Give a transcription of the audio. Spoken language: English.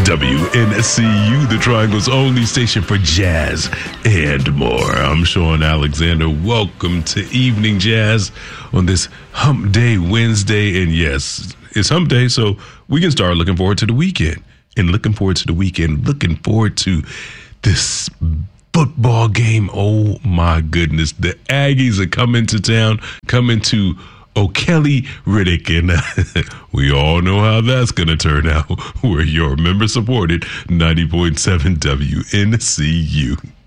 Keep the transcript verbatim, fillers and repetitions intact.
W N C U, the Triangle's only station for jazz and more. I'm Sean Alexander. Welcome to Evening Jazz on this Hump Day Wednesday. And yes, it's Hump Day, so we can start looking forward to the weekend. And looking forward to the weekend, looking forward to this football game. Oh my goodness. The Aggies are coming to town, coming to O'Kelly Riddick, and uh, we all know how that's going to turn out. We're your member-supported ninety point seven W N C U.